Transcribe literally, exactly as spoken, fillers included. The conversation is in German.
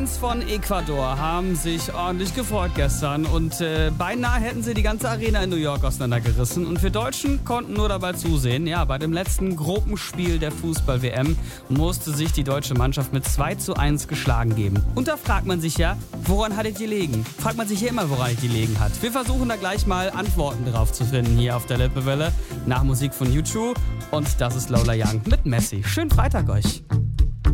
Fans von Ecuador haben sich ordentlich gefreut gestern und äh, beinahe hätten sie die ganze Arena in New York auseinandergerissen. Und wir Deutschen konnten nur dabei zusehen. Ja, bei dem letzten Gruppenspiel der Fußball-W M musste sich die deutsche Mannschaft mit zwei zu eins geschlagen geben. Und da fragt man sich ja, woran hat es gelegen? Fragt man sich hier immer, woran es gelegen hat. Wir versuchen da gleich mal Antworten drauf zu finden hier auf der Lippewelle nach Musik von U zwei. Und das ist Lola Young mit Messi. Schönen Freitag euch.